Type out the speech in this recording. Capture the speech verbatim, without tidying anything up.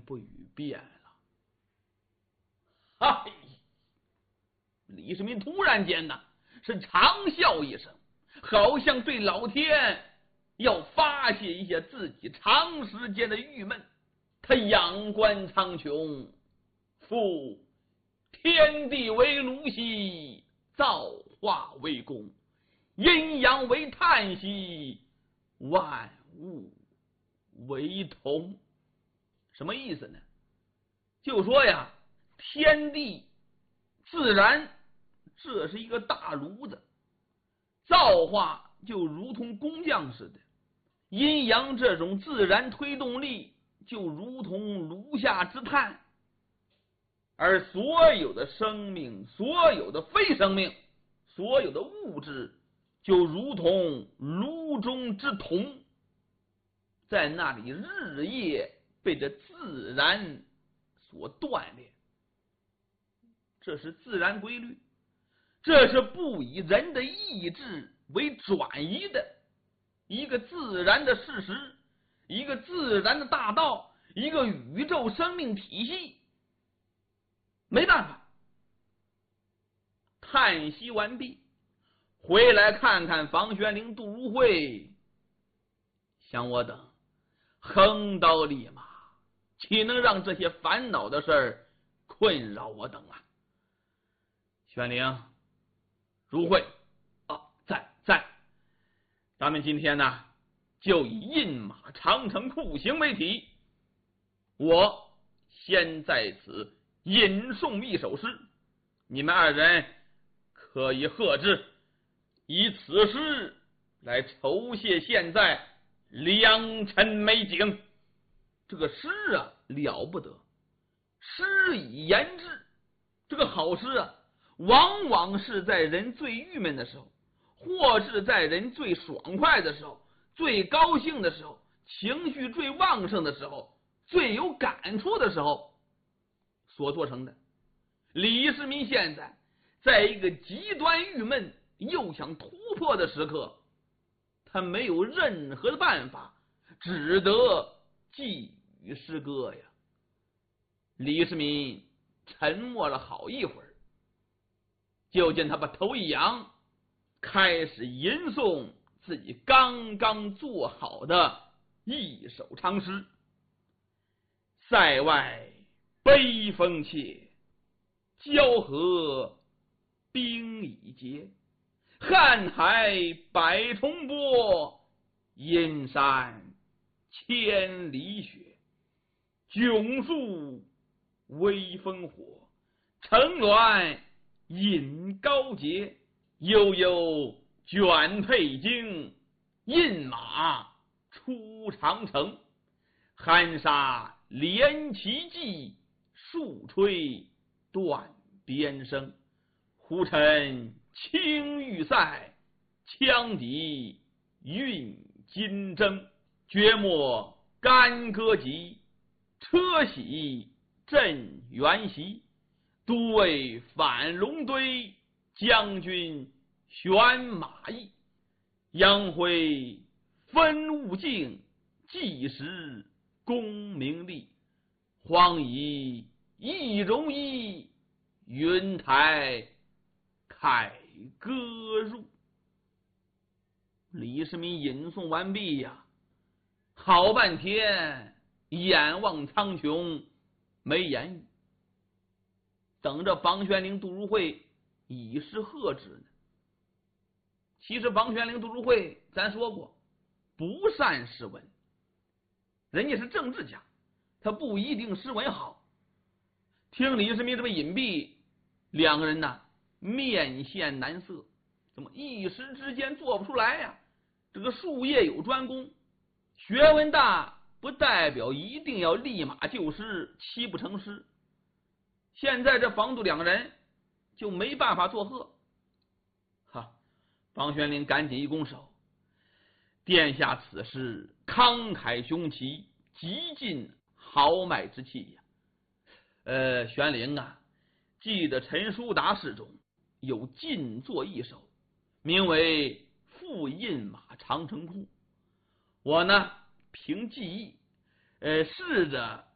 不语变了。哎，李世民突然间呢是长啸一声，好像对老天要发泄一下自己长时间的郁闷。他仰观苍穹，夫天地为炉兮，造化为功，阴阳为叹息，万物为同。什么意思呢？就说呀，天地自然这是一个大炉子，造化就如同工匠似的，阴阳这种自然推动力就如同炉下之炭，而所有的生命，所有的非生命，所有的物质就如同炉中之铜，在那里日夜被这自然所锻炼。这是自然规律，这是不以人的意志为转移的一个自然的事实，一个自然的大道，一个宇宙生命体系。没办法，叹息完毕，回来看看房玄龄、杜如晦，想我等横刀立马，岂能让这些烦恼的事儿困扰我等啊？玄龄、如晦啊，在在，咱们今天呢就以印马长城酷刑为题，我先在此吟诵一首诗，你们二人可以贺之，以此诗来酬谢现在良辰美景。这个诗啊了不得，诗以言志。这个好诗啊，往往是在人最郁闷的时候，或是在人最爽快的时候，最高兴的时候，情绪最旺盛的时候，最有感触的时候所做成的。李世民现在在一个极端郁闷又想突破的时刻，他没有任何的办法，只得寄语诗歌呀。李世民沉默了好一会儿，就见他把头一扬，开始吟诵自己刚刚做好的一首长诗。塞外悲风切，交河冰已结，瀚海百重波，阴山千里雪，迥树微烽火，层峦引高洁，悠悠卷佩荆，印马出长城，含沙连其际，树吹断边声，忽尘青玉塞，羌笛运金筝，绝莫干戈急，车喜振元席，都尉反龙堆，将军选马邑，阳辉分物竞，计时功名利，荒夷易容易，云台凯歌入。李世民吟诵完毕呀，好半天眼望苍穹，没言语，等着房玄龄、杜如晦以示贺之呢。其实房玄龄、杜如晦咱说过不善诗文，人家是政治家，他不一定诗文好。听李世民这么隐蔽，两个人呢面现难色，怎么一时之间做不出来呀？这个术业有专攻，学问大不代表一定要立马就诗，七不成诗。现在这房杜两个人就没办法作贺。哈，房玄龄赶紧一拱手，殿下此诗慷慨雄奇，极尽豪迈之气呀。呃，玄龄啊，记得陈叔达诗中有尽作一首，名为复印马长城库。我呢凭记忆，呃，试着